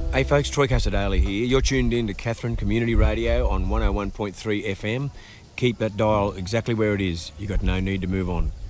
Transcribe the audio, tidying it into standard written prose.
Hey folks, Troy Casadale here. You're tuned in to Catherine Community Radio on 101.3 FM. Keep that dial exactly where it is. You've got no need to move on.